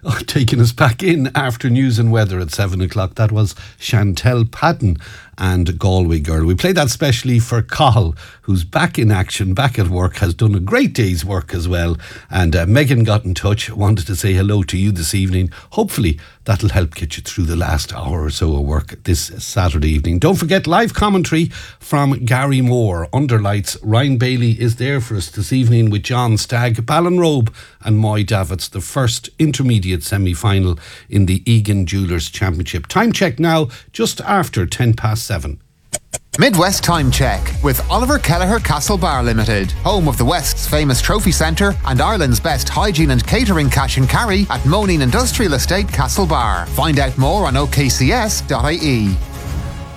taking us back in after news and weather at 7 o'clock. That was Chantel Patton and Galway Girl. We played that specially for Cathal, who's back in action, back at work, has done a great day's work as well. And Megan got in touch, wanted to say hello to you this evening. Hopefully that'll help get you through the last hour or so of work this Saturday evening. Don't forget live commentary from Gary Moore. Under lights, Ryan Bailey is there for us this evening with John Stagg, Ballinrobe and Moy Davitz, the first intermediate semi-final in the Egan Jewellers Championship. Time check now, just after 7:10. Midwest Time Check with Oliver Kelleher Castlebar Limited, home of the West's famous trophy centre and Ireland's best hygiene and catering cash and carry at Moneen Industrial Estate, Castlebar. Find out more on okcs.ie.